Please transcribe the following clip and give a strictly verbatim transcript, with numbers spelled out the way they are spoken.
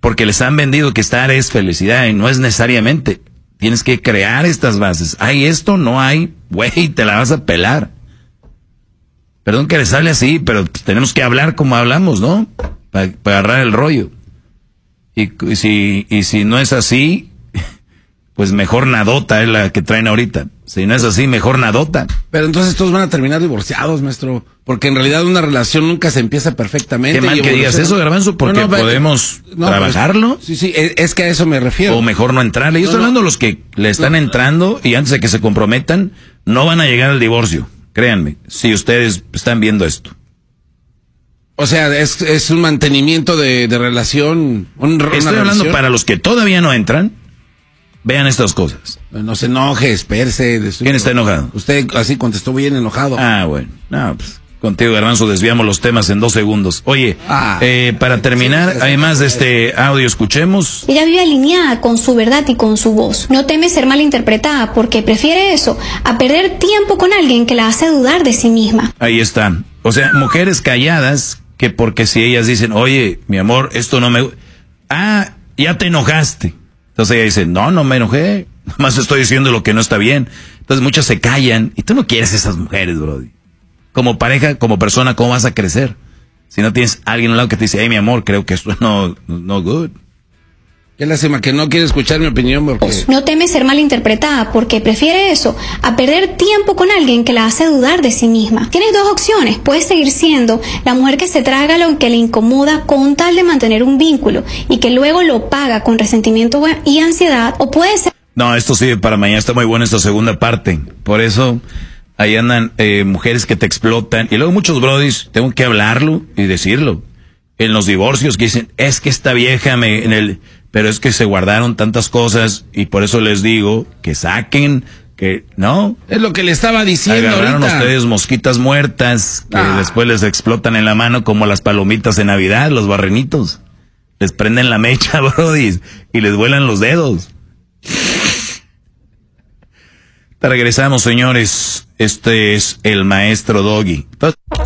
Porque les han vendido que estar es felicidad y no es necesariamente. Tienes que crear estas bases. ¿Hay esto? No hay. Güey, te la vas a pelar. Perdón que les hable así, pero pues, tenemos que hablar como hablamos, ¿no? Para pa agarrar el rollo. Y, y, si, y si no es así, pues mejor nadota es la que traen ahorita. Si no es así, mejor nadota. Pero entonces todos van a terminar divorciados, maestro. Porque en realidad una relación nunca se empieza perfectamente. Qué mal que digas eso, Garbanzo, porque no, no, podemos no, trabajarlo. Pues, sí, sí, es que a eso me refiero. O mejor no entrarle. Yo no, estoy hablando de los que le están no, entrando y antes de que se comprometan, no van a llegar al divorcio. Créanme, si ustedes están viendo esto. O sea, es, es un mantenimiento de, de relación. Un, Estoy hablando relación. Para los que todavía no entran. Vean estas cosas. No se enoje, espérese. ¿Quién está enojado? Usted así contestó bien enojado. Ah, bueno. No, pues contigo, Garbanzo, desviamos los temas en dos segundos. Oye, ah, eh, para terminar, sí, además de este audio, escuchemos. Ella vive alineada con su verdad y con su voz. No teme ser malinterpretada porque prefiere eso a perder tiempo con alguien que la hace dudar de sí misma. Ahí está. O sea, mujeres calladas que porque si ellas dicen, oye, mi amor, esto no me... Ah, ya te enojaste. Entonces ella dice, no, no me enojé, nomás estoy diciendo lo que no está bien. Entonces muchas se callan, y tú no quieres esas mujeres, brody. Como pareja, como persona, ¿cómo vas a crecer? Si no tienes a alguien al lado que te dice, hey, mi amor, creo que esto no, no good. Qué lástima que no quiere escuchar mi opinión porque... No teme ser malinterpretada porque prefiere eso a perder tiempo con alguien que la hace dudar de sí misma. Tienes dos opciones. Puedes seguir siendo la mujer que se traga lo que le incomoda con tal de mantener un vínculo y que luego lo paga con resentimiento y ansiedad, o puede ser... No, esto sirve para mañana. Está muy buena esta segunda parte. Por eso ahí andan eh, mujeres que te explotan. Y luego muchos brodis, tengo que hablarlo y decirlo. En los divorcios que dicen, es que esta vieja me... en el pero es que se guardaron tantas cosas y por eso les digo que saquen, que no. Es lo que le estaba diciendo agarraron ahorita. Ustedes mosquitas muertas que ah. después les explotan en la mano como las palomitas de Navidad, los barrenitos. Les prenden la mecha, brodis, y les vuelan los dedos. Te regresamos, señores. Este es el maestro Doggy.